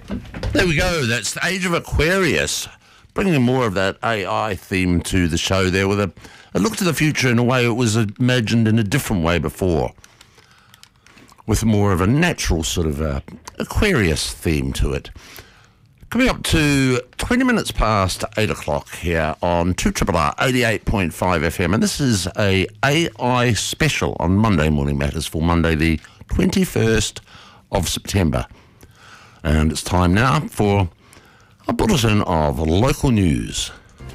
There we go. That's the Age of Aquarius, bringing more of that AI theme to the show there with a look to the future in a way it was imagined in a different way before, with more of a natural sort of Aquarius theme to it. Coming up to 20 minutes past 8 o'clock here on 2RRR 88.5 FM, and this is a AI special on Monday Morning Matters for Monday the 21st of September. And it's time now for a bulletin of local news.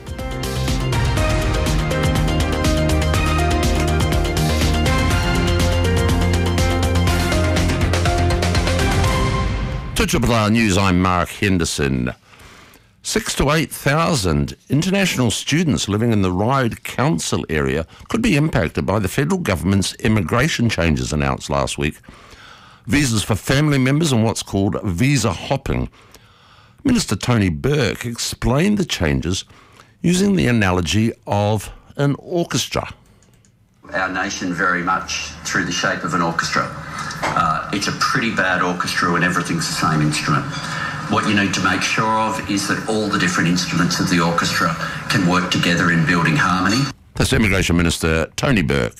To 2RRR News, I'm Mark Henderson. 6,000 to 8,000 international students living in the Ryde Council area could be impacted by the federal government's immigration changes announced last week. Visas for family members and what's called visa hopping. Minister Tony Burke explained the changes using the analogy of an orchestra. Our nation very much through the shape of an orchestra. It's a pretty bad orchestra when everything's the same instrument. What you need to make sure of is that all the different instruments of the orchestra can work together in building harmony. That's Immigration Minister Tony Burke.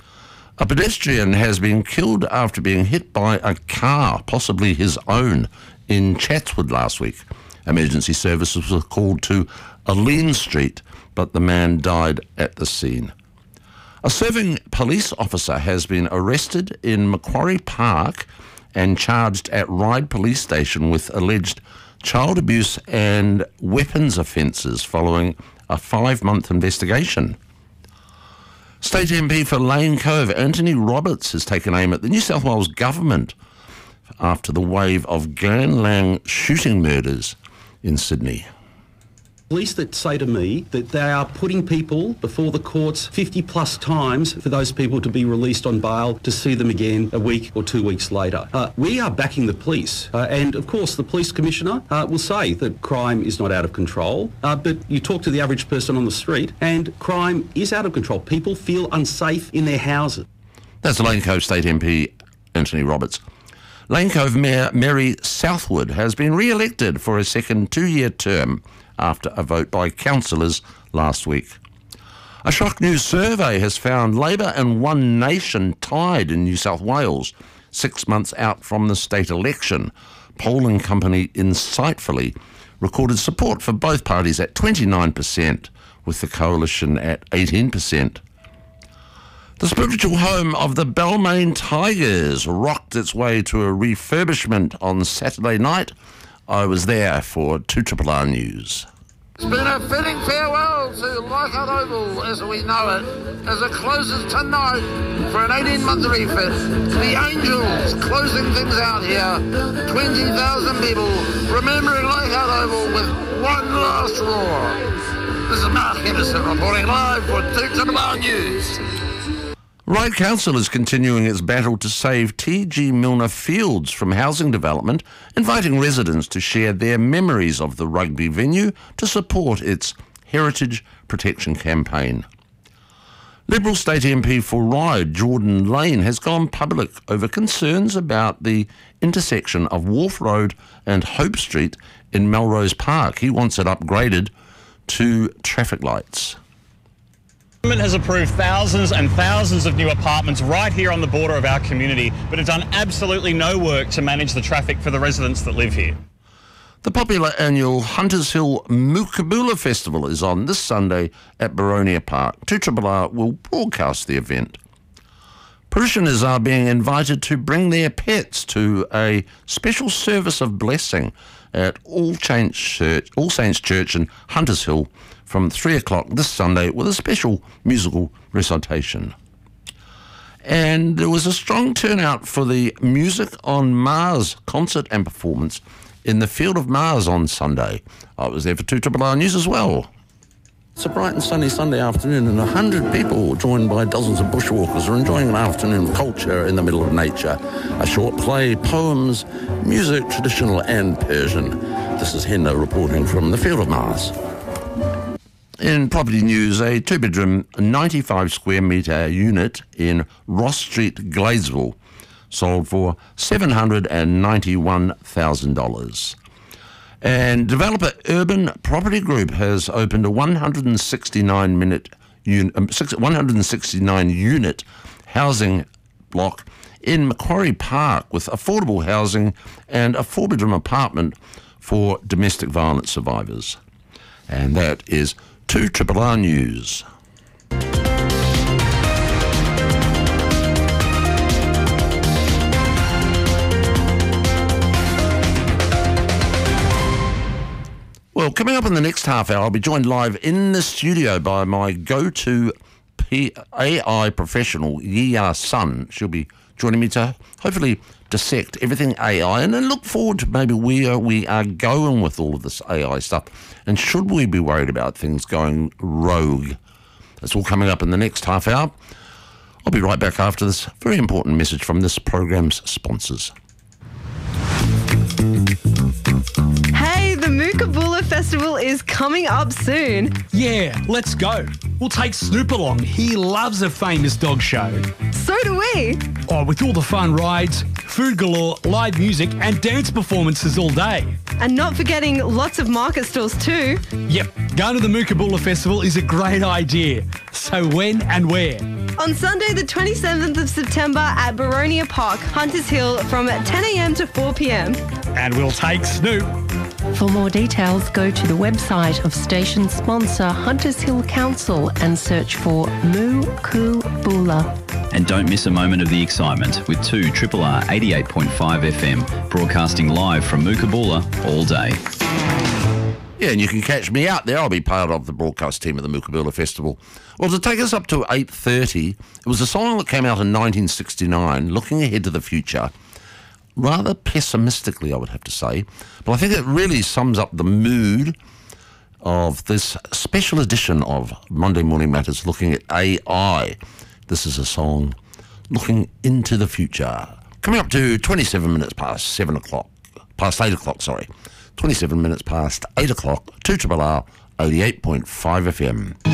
A pedestrian has been killed after being hit by a car, possibly his own, in Chatswood last week. Emergency services were called to Aline Street, but the man died at the scene. A serving police officer has been arrested in Macquarie Park and charged at Ryde Police Station with alleged child abuse and weapons offences following a 5-month investigation. State MP for Lane Cove, Anthony Roberts, has taken aim at the New South Wales government after the wave of Glen Lang shooting murders in Sydney. Police that say to me that they are putting people before the courts 50 plus times for those people to be released on bail to see them again a week or 2 weeks later. We are backing the police and of course the police commissioner will say that crime is not out of control, but you talk to the average person on the street and crime is out of control. People feel unsafe in their houses. That's Lane Cove State MP Anthony Roberts. Lane Cove Mayor Mary Southwood has been re-elected for a second 2-year term after a vote by councillors last week. A Shock News survey has found Labor and One Nation tied in New South Wales, 6 months out from the state election. Polling company Insightfully recorded support for both parties at 29%, with the coalition at 18%. The spiritual home of the Balmain Tigers rocked its way to a refurbishment on Saturday night. I was there for 2RRR News. It's been a fitting farewell to Leichhardt Oval as we know it, as it closes tonight for an 18-month refit. The Angels closing things out here. 20,000 people remembering Leichhardt Oval with one last roar. This is Mark Henderson reporting live for 2RRR News. Ryde Council is continuing its battle to save T.G. Milner Fields from housing development, inviting residents to share their memories of the rugby venue to support its heritage protection campaign. Liberal State MP for Ryde, Jordan Lane, has gone public over concerns about the intersection of Wharf Road and Hope Street in Melrose Park. He wants it upgraded to traffic lights. The government has approved thousands and thousands of new apartments right here on the border of our community, but have done absolutely no work to manage the traffic for the residents that live here. The popular annual Hunters Hill Mookaboola Festival is on this Sunday at Boronia Park. 2RRR will broadcast the event. Parishioners are being invited to bring their pets to a special service of blessing at All Saints Church in Hunters Hill from 3 o'clock this Sunday with a special musical recitation. And there was a strong turnout for the Music on Mars concert and performance in the Field of Mars on Sunday. I was there for 2RRR News as well. It's a bright and sunny Sunday afternoon, and 100 people, joined by dozens of bushwalkers, are enjoying an afternoon of culture in the middle of nature. A short play, poems, music, traditional and Persian. This is Hendo reporting from the Field of Mars. In property news, a 2-bedroom, 95 square metre unit in Ross Street, Gladesville, sold for $791,000. And developer Urban Property Group has opened a 169 unit housing block in Macquarie Park with affordable housing and a 4-bedroom apartment for domestic violence survivors. And that is 2RRR News. Well, coming up in the next half hour, I'll be joined live in the studio by my go-to AI professional, Yi-Ya Sun. She'll be joining me to hopefully dissect everything AI and then look forward to maybe where we are going with all of this AI stuff. And should we be worried about things going rogue? That's all coming up in the next half hour. I'll be right back after this very important message from this program's sponsors. Hey, the Mookaboola Festival is coming up soon. Yeah, let's go. We'll take Snoop along. He loves a famous dog show. So do we. Oh, with all the fun rides, food galore, live music and dance performances all day. And not forgetting lots of market stalls too. Yep, going to the Mookaboola Festival is a great idea. So when and where? On Sunday the 27th of September at Boronia Park, Hunters Hill from 10 a.m. to 4 p.m. And we'll take Snoop. For more details, go to the website of station sponsor Hunters Hill Council and search for Mookaboola. And don't miss a moment of the excitement with 2RRR 88.5 FM, broadcasting live from Mookaboola all day. Yeah, and you can catch me out there. I'll be part of the broadcast team at the Mookaboola Festival. Well, to take us up to 8:30, it was a song that came out in 1969, looking ahead to the future. Rather pessimistically, I would have to say. But I think it really sums up the mood of this special edition of Monday Morning Matters looking at AI. This is a song looking into the future. Coming up to 27 minutes past 8 o'clock, 27 minutes past 8 o'clock, 2RRR 88.5 FM.